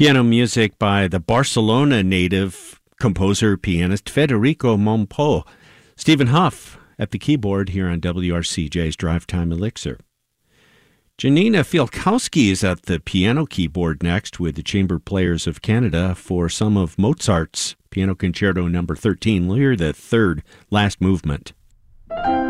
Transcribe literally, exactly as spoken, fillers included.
Piano music by the Barcelona native composer, pianist Federico Mompou. Stephen Huff at the keyboard here on W R C J's Drive Time Elixir. Janina Fialkowski is at the piano keyboard next with the Chamber Players of Canada for some of Mozart's Piano Concerto number thirteen. We'll hear the third, last movement.